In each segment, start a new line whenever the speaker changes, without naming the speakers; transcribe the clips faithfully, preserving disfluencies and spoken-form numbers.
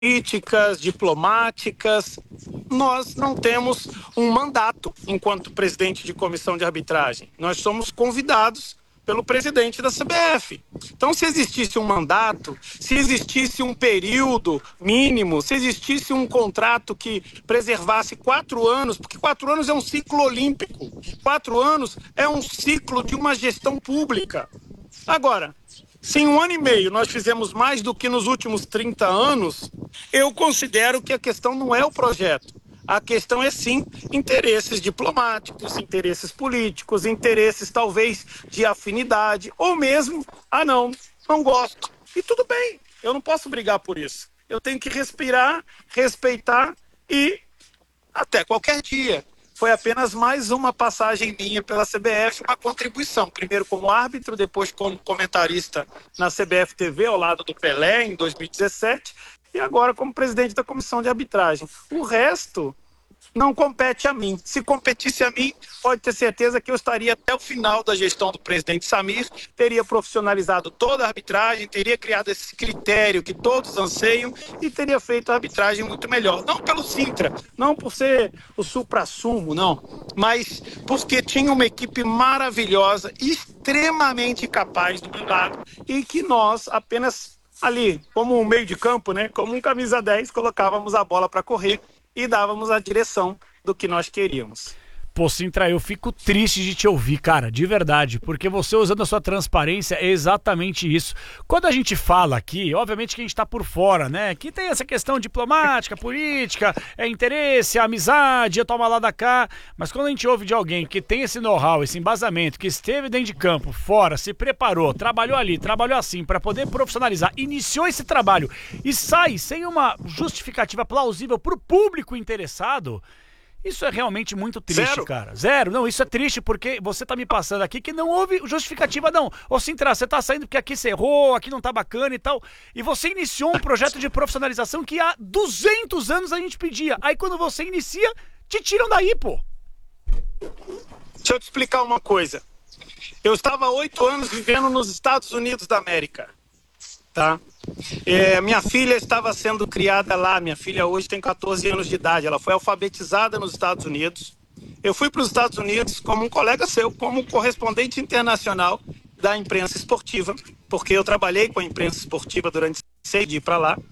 políticas, diplomáticas. Nós não temos um mandato enquanto presidente de comissão de arbitragem. Nós somos convidados pelo presidente da C B F. Então, se existisse um mandato, se existisse um período mínimo, se existisse um contrato que preservasse quatro anos, porque quatro anos é um ciclo olímpico, quatro anos é um ciclo de uma gestão pública. Agora, se em um ano e meio nós fizemos mais do que nos últimos trinta anos, eu considero que a questão não é o projeto. A questão é sim interesses diplomáticos, interesses políticos, interesses talvez de afinidade, ou mesmo, ah não, não gosto. E tudo bem, eu não posso brigar por isso. Eu tenho que respirar, respeitar e até qualquer dia. Foi apenas mais uma passagem minha pela C B F, uma contribuição. Primeiro como árbitro, depois como comentarista na C B F T V, ao lado do Pelé, em dois mil e dezessete, e agora como presidente da comissão de arbitragem. O resto não compete a mim. Se competisse a mim, pode ter certeza que eu estaria até o final da gestão do presidente Samir, teria profissionalizado toda a arbitragem, teria criado esse critério que todos anseiam e teria feito a arbitragem muito melhor. Não pelo Sintra, não por ser o supra-sumo, não, mas porque tinha uma equipe maravilhosa, extremamente capaz do meu lado e que nós apenas ali, como um meio de campo, né, como um camisa dez, colocávamos a bola para correr e dávamos a direção do que nós queríamos.
Pô, Sintra, eu fico triste de te ouvir, cara, de verdade, porque você usando a sua transparência é exatamente isso. Quando a gente fala aqui, obviamente que a gente tá por fora, né, que tem essa questão diplomática, política, é interesse, amizade, é toma lá da cá, mas quando a gente ouve de alguém que tem esse know-how, esse embasamento, que esteve dentro de campo, fora, se preparou, trabalhou ali, trabalhou assim, para poder profissionalizar, iniciou esse trabalho e sai sem uma justificativa plausível pro público interessado, isso é realmente muito triste,
Zero.
cara. Zero. Não, isso é triste porque você tá me passando aqui que não houve justificativa, não. Ô, Sintra, você tá saindo porque aqui você errou, aqui não tá bacana e tal. E você iniciou um projeto de profissionalização que há duzentos anos a gente pedia. Aí quando você inicia, te tiram daí, pô.
Deixa eu te explicar uma coisa. Eu estava há oito anos vivendo nos Estados Unidos da América, tá? É, minha filha estava sendo criada lá, minha filha hoje tem quatorze anos de idade, ela foi alfabetizada nos Estados Unidos. Eu fui para os Estados Unidos como um colega seu, como correspondente internacional da imprensa esportiva, porque eu trabalhei com a imprensa esportiva durante seis dias para lá.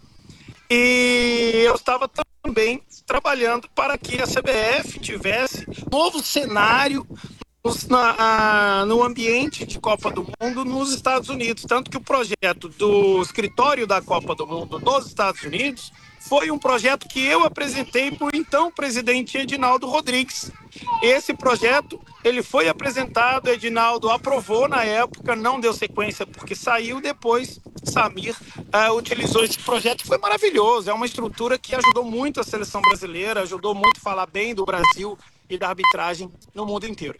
E eu estava também trabalhando para que a C B F tivesse um novo cenário Na, a, no ambiente de Copa do Mundo nos Estados Unidos, tanto que o projeto do escritório da Copa do Mundo nos Estados Unidos foi um projeto que eu apresentei para o então presidente Edinaldo Rodrigues. Esse projeto, ele foi apresentado, Edinaldo aprovou na época, não deu sequência porque saiu depois, Samir uh, utilizou esse projeto, foi maravilhoso, é uma estrutura que ajudou muito a seleção brasileira, ajudou muito a falar bem do Brasil e da arbitragem no mundo inteiro.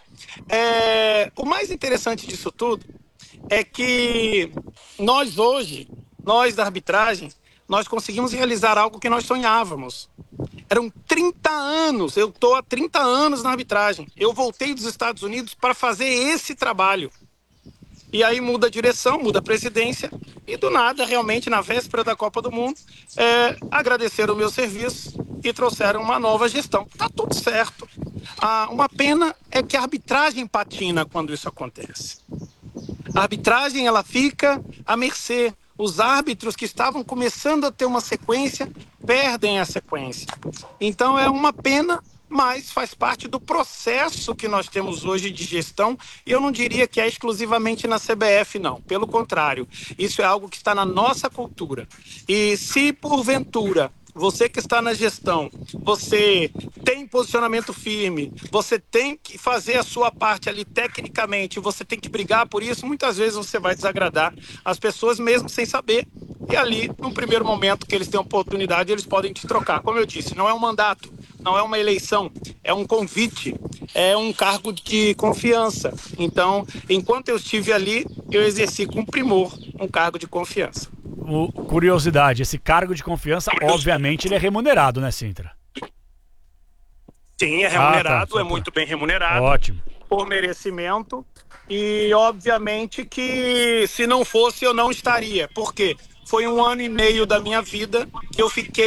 É, o mais interessante disso tudo é que nós hoje, nós da arbitragem, nós conseguimos realizar algo que nós sonhávamos. Eram trinta anos, eu estou há trinta anos na arbitragem. Eu voltei dos Estados Unidos para fazer esse trabalho. E aí muda a direção, muda a presidência e do nada, realmente, na véspera da Copa do Mundo, é, agradeceram o meu serviço e trouxeram uma nova gestão. Tá tudo certo. Ah, uma pena é que a arbitragem patina quando isso acontece. A arbitragem, ela fica à mercê. Os árbitros que estavam começando a ter uma sequência, perdem a sequência. Então é uma pena, mas faz parte do processo que nós temos hoje de gestão, e eu não diria que é exclusivamente na C B F, não. Pelo contrário, isso é algo que está na nossa cultura. E se, porventura, você que está na gestão, você tem posicionamento firme, você tem que fazer a sua parte ali tecnicamente, você tem que brigar por isso, muitas vezes você vai desagradar as pessoas mesmo sem saber. E ali, no primeiro momento que eles têm oportunidade, eles podem te trocar. Como eu disse, não é um mandato, não é uma eleição, é um convite, é um cargo de confiança. Então, enquanto eu estive ali, eu exerci com primor um cargo de confiança.
O, curiosidade, esse cargo de confiança, obviamente, ele é remunerado, né, Sintra?
Sim, é remunerado,
ah, tá,
é muito bem remunerado.
Ótimo.
Por merecimento. E, obviamente, que se não fosse, eu não estaria. Por quê? foi um ano e meio da minha vida que eu fiquei